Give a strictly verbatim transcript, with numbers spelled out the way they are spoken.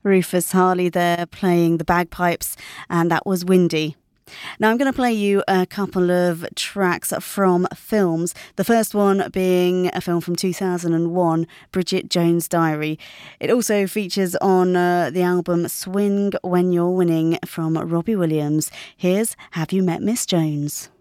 Rufus Harley there playing the bagpipes, and that was Windy. Now I'm going to play you a couple of tracks from films. The first one being a film from two thousand one, Bridget Jones' Diary. It also features on uh, the album Swing When You're Winning from Robbie Williams. Here's Have You Met Miss Jones?